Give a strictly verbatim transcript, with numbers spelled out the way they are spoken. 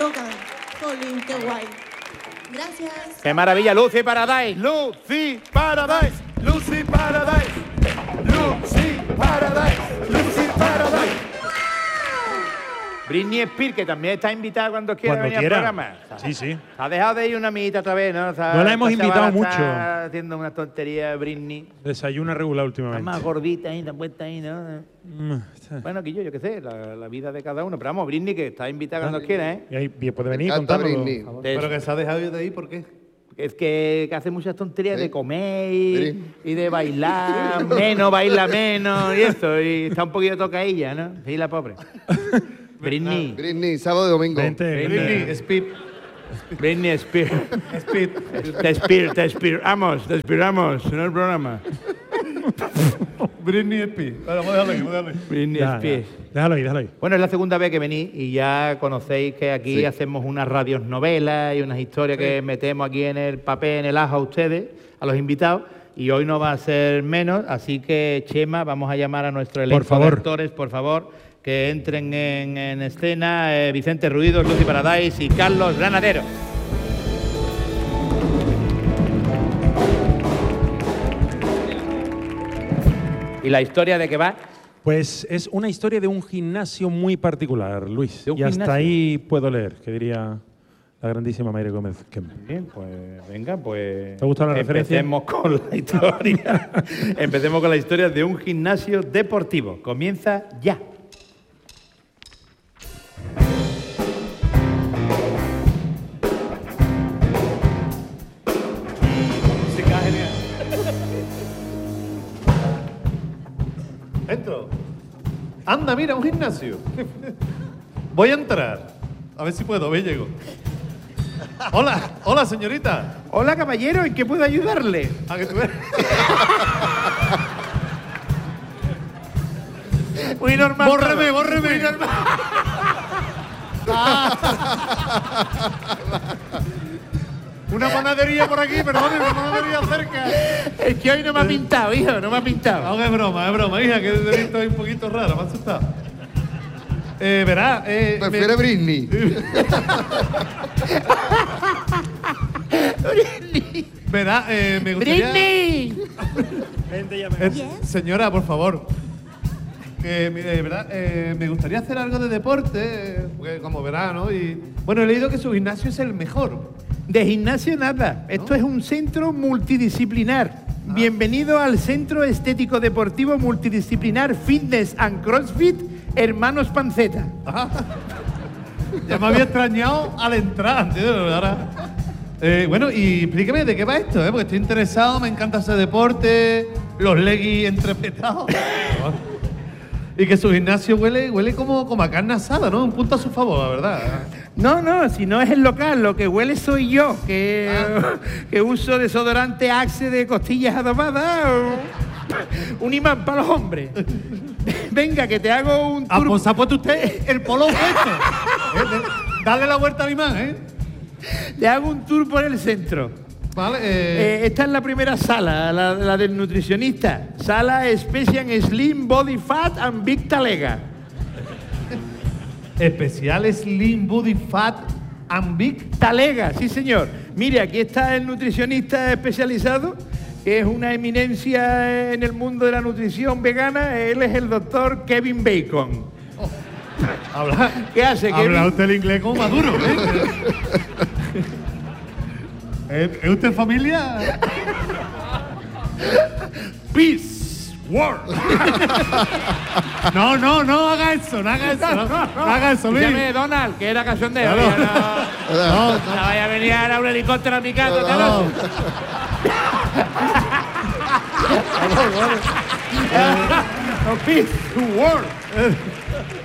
tocan. Jolín, qué guay. Gracias. ¡Qué maravilla! ¡Lucy Paradise! Lucy Paradise, Lucy Paradise, Lucy Paradise, Lucy Paradise. Britney Spears, que también está invitada cuando quiera Cuando venir quiera. al programa. Sí, sí. Ha dejado de ir una amiguita otra vez, ¿no? O sea, No la hemos esta invitado chavala mucho. Está haciendo una tontería, Britney. Desayuna regular Está últimamente. más gordita ahí, está puesta ahí, ¿no? Mm, está- Bueno, que yo, yo qué sé, la, la vida de cada uno. Pero vamos, Britney, que está invitada cuando quiera, ¿eh? Y ahí puede venir y encanta contárnoslo. Britney. por favor. De- Pero que se ha dejado de ahí, ¿por qué? Es que, que hace muchas tonterías Sí. de comer y, Sí. y de bailar menos, baila menos y eso. Y está un poquito tocailla, ¿no? Sí, la pobre. Britney. Britney, sábado y domingo. Vente, Britney, vente. Speed, Britney Spears. Speed. Te Spears, te Spears. Te esperamos en el programa. Britney Speed. Bueno, vamos a darle, vamos a darle. Britney Ya, ya. Spears. Déjalo ahí, déjalo ahí. Bueno, es la segunda vez que venís y ya conocéis que aquí Sí. hacemos unas radios novelas y unas historias que metemos aquí en el papel, en el ajo a ustedes, a los invitados. Y hoy no va a ser menos, así que Chema, vamos a llamar a nuestro elenco favor. de actores, por favor, que entren en, en escena eh, Vicente Ruidos, Lucy Paradise y Carlos Granadero. ¿Y la historia de qué va? Pues es una historia de un gimnasio muy particular, Luis. ¿De un y hasta gimnasio? ahí puedo leer, que diría la grandísima Mayre Gómez Kemp. Bien, pues venga, pues. ¿Te ha gustado la referencia? Empecemos con la historia. Empecemos con la historia de un gimnasio deportivo. Comienza ya. Música genial. Entro. Anda, mira, un gimnasio. Voy a entrar. A ver si puedo, ve, llego. Hola, hola, señorita. Hola, caballero, ¿en qué puedo ayudarle? A que tú eres. Muy normal. Bórreme, todo. bórreme. Muy normal. Una panadería por aquí, perdón, una panadería cerca. Es que hoy no me ha pintado, hijo, no me ha pintado. No, que es broma, es broma, hija, que he visto ahí un poquito raro, me ha asustado. Eh, verá, eh, me- Prefiere Britney. verá, eh, me gustaría... ¡Britney! Vente ya, Eh, señora, por favor. Que, mire, ¿verdad? Eh, me gustaría hacer algo de deporte, eh, porque como verano y... Bueno, he leído que su gimnasio es el mejor. De gimnasio nada. Esto es un centro multidisciplinar. Bienvenido al Centro Estético Deportivo Multidisciplinar Fitness and CrossFit Hermanos Panceta. Ya me había extrañado al entrar, tío, ahora... Eh, bueno, y explíqueme de qué va esto, ¿eh? Porque estoy interesado, me encanta hacer deporte, los leggings entrepetados. Y que su gimnasio huele, huele como, como a carne asada, ¿no? Un punto a su favor, la verdad. No, no, si no es el local, lo que huele soy yo, que, que uso desodorante Axe de costillas adobadas, o un imán para los hombres. Venga, que te hago un Ah, tour. pues ha puesto usted el polo puesto. Eh, de- Dale la vuelta a mi man, ¿eh? Te hago un tour por el centro. Vale, eh, Eh, esta es la primera sala, la, la del nutricionista. Sala Special Slim Body Fat and Big Talega. especial Slim Body Fat and Big. Talega, sí señor. Mire, aquí está el nutricionista especializado, que es una eminencia en el mundo de la nutrición vegana. Él es el doctor Kevin Bacon. Habla, ¿Qué hace, habla Kevin? usted el inglés como maduro, ¿eh? ¿Eh, ¿Es usted familia? Peace, War. No, no, no haga eso, no haga eso, no, no haga eso, Luis. Llame Donald, que era cachondeo. Claro. Ya no, No, no vaya a venir ahora un helicóptero a mi casa. esta no. noche. No, peace, War.